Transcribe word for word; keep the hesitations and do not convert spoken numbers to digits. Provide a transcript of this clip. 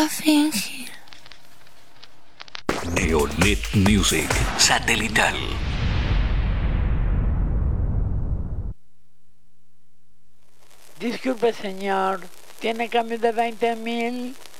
Neonet Music Satelital. Disculpe, señor, ¿tiene cambio de veinte mil?